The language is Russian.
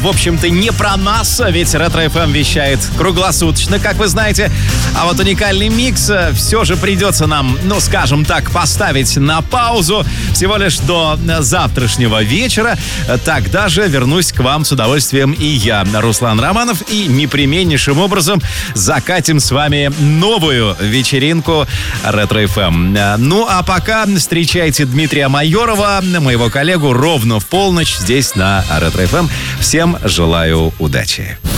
в общем-то, не про нас, ведь Ретро-ФМ вещает круглосуточно, как вы знаете. А вот уникальный микс все же придется нам, ну, скажем так, поставить на паузу всего лишь до завтрашнего вечера. Тогда же вернусь к вам с удовольствием и я, Руслан Романов, и непременнейшим образом закатим с вами новую вечеринку Ретро-ФМ. Ну, а пока встречайте Дмитрия Майорова, моего коллегу, ровно в полночь здесь на Ретро-ФМ. Всем желаю удачи.